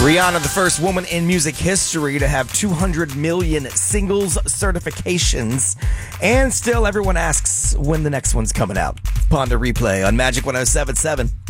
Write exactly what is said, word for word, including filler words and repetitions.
Rihanna, the first woman in music history to have two hundred million singles certifications. And still, everyone asks when the next one's coming out. Ponder Replay on Magic ten seventy-seven.